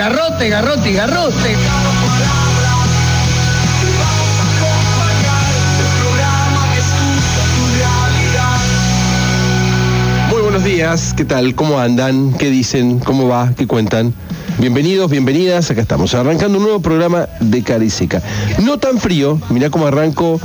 garrote, garrote y garrote. Muy buenos días, ¿qué tal? ¿Cómo andan? ¿Qué dicen? ¿Cómo va? ¿Qué cuentan? Bienvenidos, bienvenidas, acá estamos, arrancando un nuevo programa de Cara y Seca. No tan frío, mirá cómo arranco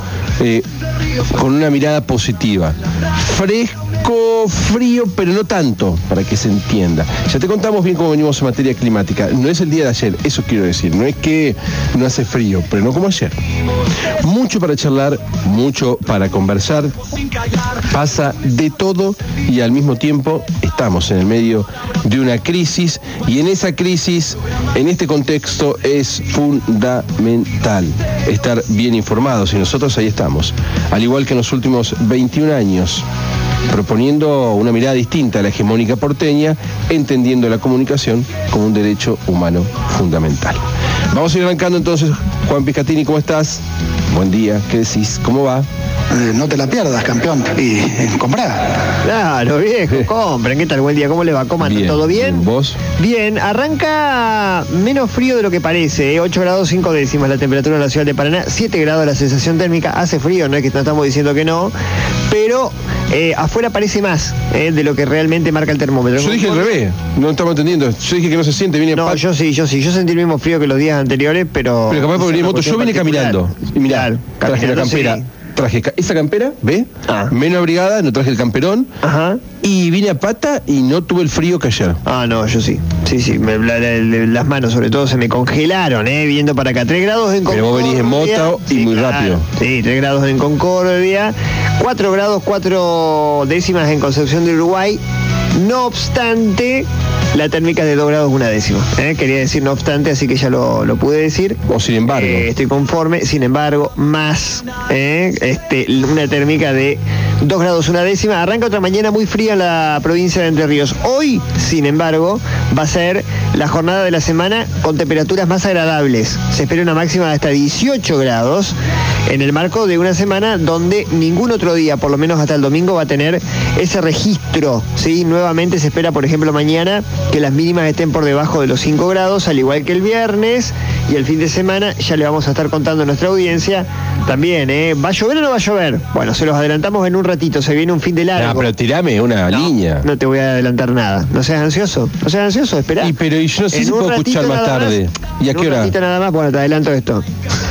con una mirada positiva. Fresco, frío, pero no tanto, para que se entienda. Ya te contamos bien cómo venimos en materia climática. No es el día de ayer, eso quiero decir. No es que no hace frío, pero no como ayer. Mucho para charlar, mucho para conversar. Pasa de todo y al mismo tiempo estamos en el medio de una crisis, y en esa crisis, en este contexto, es fundamental estar bien informados, y nosotros ahí estamos, al igual que en los últimos 21 años, proponiendo una mirada distinta a la hegemónica porteña, entendiendo la comunicación como un derecho humano fundamental. Vamos a ir arrancando entonces. Juan Piscatini, ¿cómo estás? Buen día, ¿qué decís? ¿Cómo va? No te la pierdas, campeón. Y comprá. Claro, viejo, compren. ¿Qué tal? Buen día, ¿cómo le va? ¿Cómo anda? ¿Todo bien? ¿Vos? Bien, arranca menos frío de lo que parece, 8 grados 5 décimas la temperatura en la ciudad de Paraná, 7 grados la sensación térmica, hace frío, no es que no estamos diciendo que no, pero afuera parece más de lo que realmente marca el termómetro. Yo dije al revés, no estamos entendiendo. Yo dije que no se siente, viene. No, yo sí, yo sentí el mismo frío que los días anteriores, pero capaz por venir en moto, yo vine caminando. Y mirá, claro, traje la campera. Sí. Traje esa campera, ¿ve? Menos abrigada, no traje el camperón. Ajá. Y vine a pata y no tuve el frío que ayer. No, yo sí. Sí, las manos sobre todo se me congelaron, viendo para acá. 3 grados en Concordia. Pero vos venís en moto y muy rápido. Sí, 3 grados en Concordia, 4 grados 4 décimas en Concepción del Uruguay. No obstante, la térmica es de 2 grados 1 décima. Quería decir no obstante, así que ya lo pude decir. O sin embargo. Estoy conforme, sin embargo, más una térmica de 2 grados 1 décima. Arranca otra mañana muy fría en la provincia de Entre Ríos. Hoy, sin embargo, va a ser la jornada de la semana con temperaturas más agradables. Se espera una máxima de hasta 18 grados en el marco de una semana donde ningún otro día, por lo menos hasta el domingo, va a tener ese registro, ¿sí? Nuevamente se espera, por ejemplo, mañana que las mínimas estén por debajo de los 5 grados, al igual que el viernes, y el fin de semana ya le vamos a estar contando a nuestra audiencia también, ¿va a llover o no va a llover? Bueno, se los adelantamos en un ratito, se viene un fin de largo. Pero tirame una línea. No te voy a adelantar nada, no seas ansioso, esperá. Pero yo no sé si puedo escuchar más tarde. ¿Y a qué hora? Un ratito nada más, bueno, te adelanto esto.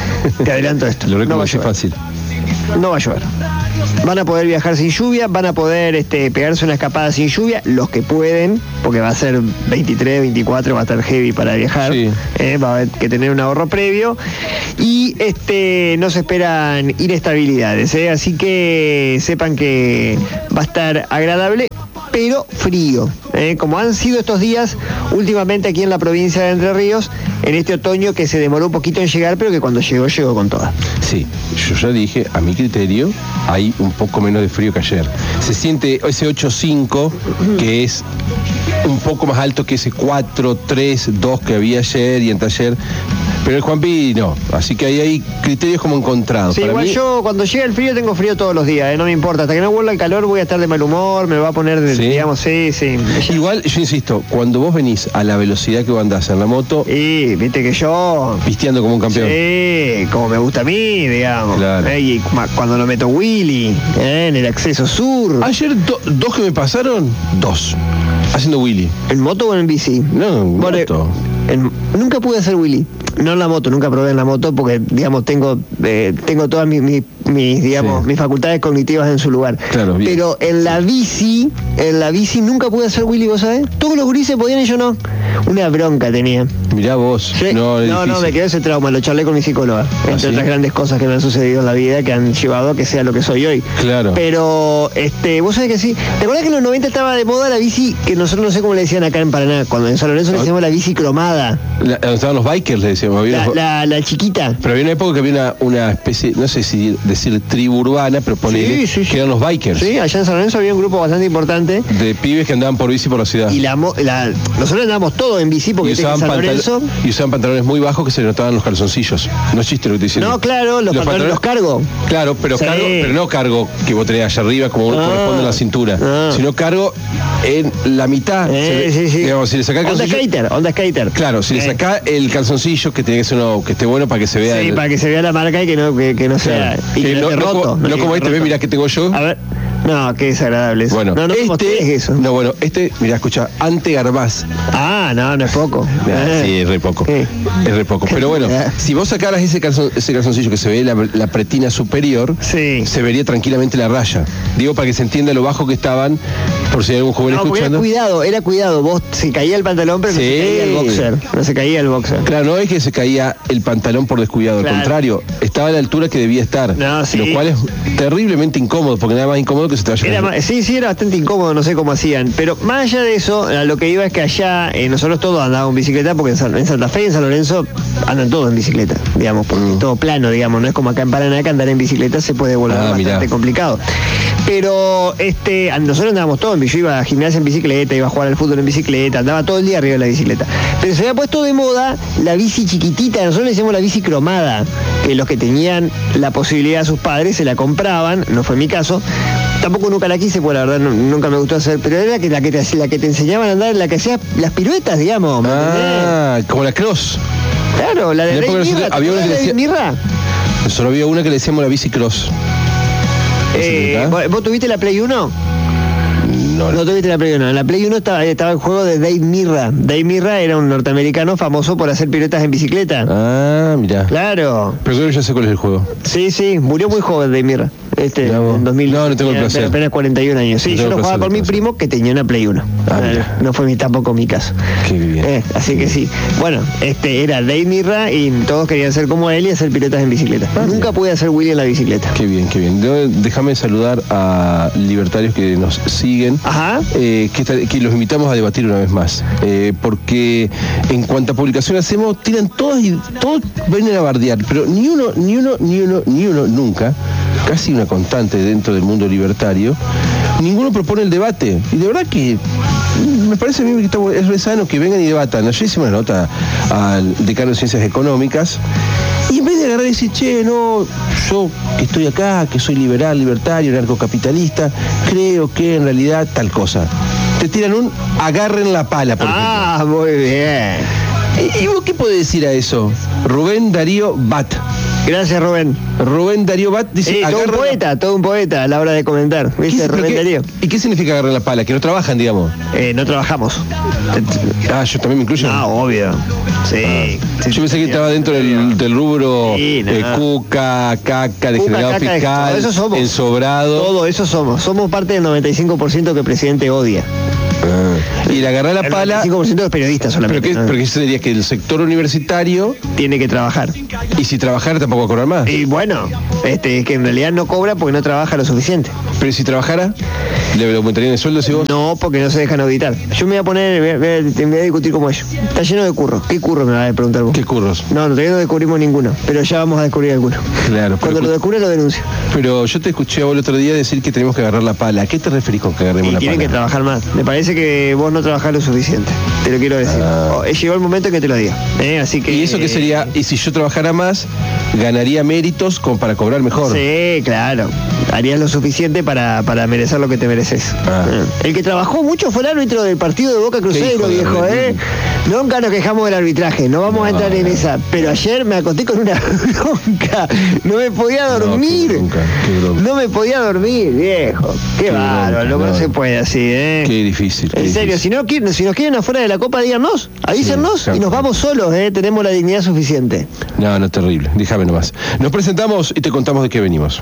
Lo reconocí fácil. No va a llover. Van a poder viajar sin lluvia, van a poder pegarse una escapada sin lluvia, los que pueden, porque va a ser 23, 24, va a estar heavy para viajar, sí. Va a haber que tener un ahorro previo, y no se esperan inestabilidades, así que sepan que va a estar agradable, pero frío, como han sido estos días últimamente aquí en la provincia de Entre Ríos, en este otoño que se demoró un poquito en llegar, pero que cuando llegó con toda. Sí, yo ya dije, a mi criterio, hay un poco menos de frío que ayer. Se siente ese 8.5, que es un poco más alto que ese 4.3.2 que había ayer y anteayer. Pero el Juanpi no, así que ahí hay criterios como encontrados. Sí, igual yo cuando llega el frío tengo frío todos los días, no me importa, hasta que no vuelva el calor voy a estar de mal humor, me va a poner, digamos, sí. Igual, yo insisto, cuando vos venís a la velocidad que vos andás en la moto... Sí, viste que yo... Pisteando como un campeón. Sí, como me gusta a mí, digamos. Claro. Y cuando lo meto Willy, en el acceso sur. Ayer dos que me pasaron, haciendo Willy. ¿En moto o en bici? No, en moto. Nunca pude hacer Willy. No en la moto, nunca probé en la moto porque, digamos, tengo todas mis facultades cognitivas en su lugar. Claro, bien. Pero en la bici nunca pude hacer Willy, ¿vos sabés? Todos los gurises podían y yo no. Una bronca tenía. Mirá vos. Sí. No, me quedó ese trauma, lo charlé con mi psicóloga. Entre otras grandes cosas que me han sucedido en la vida que han llevado a que sea lo que soy hoy. Claro. Pero, vos sabés que sí. ¿Te acordás que en los 90 estaba de moda la bici, que nosotros no sé cómo le decían acá en Paraná, cuando en San Lorenzo le decíamos la bici cromada? Estaban los bikers, le decíamos. La chiquita. Pero había una época que había una especie, no sé si decir tribu urbana, pero ponele, que eran los bikers. Sí, allá en San Lorenzo había un grupo bastante importante. De pibes que andaban por bici por la ciudad. Y nosotros andábamos todos todo en bici porque y usaban, y usaban pantalones muy bajos que se le notaban los calzoncillos. No es chiste lo que estoy diciendo. No, claro, los pantalones los cargo. Claro, pero sí. Pero no cargo que vos tenés allá arriba como corresponde a la cintura, sino cargo en la mitad. Digamos, si le sacás onda skater. Claro, si le sacás el calzoncillo, que tiene que ser uno que esté bueno para que se vea. Sí, para que se vea la marca y que no sea. Y que no esté roto. No como este, mirá que tengo yo. A ver. No, qué desagradable eso. Bueno, no es eso. No, bueno, mirá, escucha, Ante Garbaz. No es poco. Sí, es re poco. Es re poco. Pero bueno, si vos sacaras ese calzoncillo que se ve la pretina superior, se vería tranquilamente la raya. Digo, para que se entienda lo bajo que estaban, por si hay algún joven escuchando. Era cuidado. Vos se caía el pantalón, pero no se caía el boxer. No se caía el boxer. Claro, no es que se caía el pantalón por descuidado, al contrario, estaba a la altura que debía estar. Lo cual es terriblemente incómodo, porque nada más incómodo que se te vaya era bastante incómodo, no sé cómo hacían. Pero más allá de eso, a lo que iba es que allá nosotros todos andábamos en bicicleta, porque en Santa Fe y en San Lorenzo andan todos en bicicleta, digamos, porque es todo plano, digamos, no es como acá en Paraná que andar en bicicleta se puede volver bastante complicado. Pero nosotros andábamos todos en bicicleta, yo iba a gimnasia en bicicleta, iba a jugar al fútbol en bicicleta, andaba todo el día arriba de la bicicleta. Pero se había puesto de moda la bici chiquitita, nosotros le decíamos la bici cromada, que los que tenían la posibilidad, sus padres se la compraban, no fue mi caso. Tampoco nunca la quise, porque la verdad nunca me gustó hacer, pero era la que te enseñaban a andar, la que hacía las piruetas, digamos. Como la cross. Claro, la de Dave Mirra. Había una que decía Mirra. Solo había una que le decíamos la bici cross. ¿Vos tuviste la Play 1? No tuviste la Play 1. En la Play 1 estaba el juego de Dave Mirra. Dave Mirra era un norteamericano famoso por hacer piruetas en bicicleta. Mirá. Claro. Pero creo que ya sé cuál es el juego. Sí, murió muy joven Dave Mirra. En 2000. No tengo el placer. Apenas 41 años. Sí, yo lo jugaba con mi primo que tenía una Play 1. No fue tampoco mi caso. Qué bien. Así que sí. Bueno, era Dave Mirra y todos querían ser como él y hacer piruetas en bicicleta. Nunca pude hacer Willy en la bicicleta. Qué bien. Déjame saludar a libertarios que nos siguen. Que los invitamos a debatir una vez más. Porque en cuanta publicación hacemos, tiran todos vienen a bardear, pero ni uno nunca, casi una constante dentro del mundo libertario, ninguno propone el debate. Y de verdad que me parece a mí que es re sano que vengan y debatan. Ayer hicimos una nota al decano de Ciencias Económicas, y en vez de agarrar y decir, yo que estoy acá, que soy liberal, libertario, anarcocapitalista, creo que en realidad tal cosa. Te tiran agarren la pala, por ejemplo. Muy bien. ¿Y vos qué podés decir a eso? Rubén Darío Bat. Gracias, Rubén. Rubén Darío Bat dice... todo un poeta a la hora de comentar. ¿Viste, Rubén Darío? ¿Y qué significa agarrar la pala? Que no trabajan, digamos. No trabajamos. ¿Yo también me incluyo? Obvio. Sí. Yo pensé que estaba dentro del rubro cuca, caca, degenerado fiscal, eso somos. Ensobrado. Todo eso somos. Somos parte del 95% que el presidente odia. Y la agarrar la pala... El 95% de los periodistas solamente. Pero que eso sería que el sector universitario... tiene que trabajar. Y si trabajara tampoco va a cobrar más. Y bueno, que en realidad no cobra porque no trabaja lo suficiente. Pero si trabajara, ¿le aumentarían el sueldo si vos? No, porque no se dejan auditar. Yo me voy a poner, me voy a discutir como ellos. Está lleno de curros. ¿Qué curros me vas a preguntar vos? ¿Qué curros? No, todavía no descubrimos ninguno, pero ya vamos a descubrir alguno. Claro. Cuando lo descubra lo denuncio. Pero yo te escuché a vos el otro día decir que tenemos que agarrar la pala. ¿A qué te referís con que agarremos la pala? Tienen que trabajar más. Me parece que vos no trabajás lo suficiente. Te lo quiero decir. Llegó el momento en que te lo diga. Así que... ¿Y eso qué sería? ¿Y si yo trabajara más, ganaría méritos como para cobrar mejor? Sí, claro. Harías lo suficiente para merecer lo que te mereces. El que trabajó mucho fue el árbitro del partido de Boca Cruzeiro, viejo, Nunca nos quejamos del arbitraje, no vamos a entrar en esa. Pero ayer me acosté con una bronca. No me podía dormir. No me podía dormir, viejo. Qué bárbaro, no se puede así, Qué difícil. En serio, si nos quieren afuera de la Copa, díganos, avísennos y nos vamos solos, tenemos la dignidad suficiente. No, terrible. Déjame nomás. Nos presentamos y te contamos de qué venimos.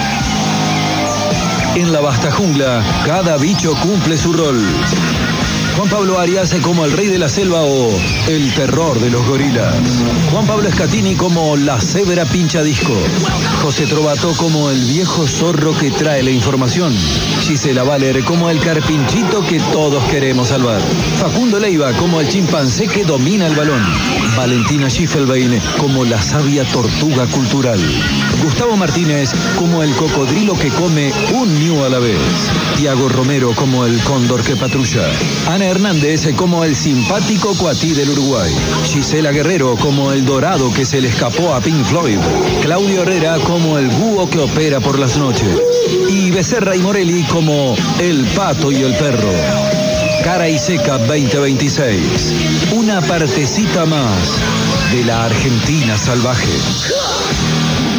En la vasta jungla, cada bicho cumple su rol. Juan Pablo Arias como el rey de la selva o el terror de los gorilas. Juan Pablo Scatini como la cebra pinchadisco. José Trovato como el viejo zorro que trae la información. Gisela Valer como el carpinchito que todos queremos salvar. Facundo Leiva como el chimpancé que domina el balón. Valentina Schiffelbein como la sabia tortuga cultural. Gustavo Martínez como el cocodrilo que come un ñu a la vez. Tiago Romero como el cóndor que patrulla. Ana Hernández como el simpático cuatí del Uruguay. Gisela Guerrero como el dorado que se le escapó a Pink Floyd. Claudio Herrera como el búho que opera por las noches. Y Becerra y Morelli como el pato y el perro. Cara y Seca 2026. Una partecita más de la Argentina salvaje.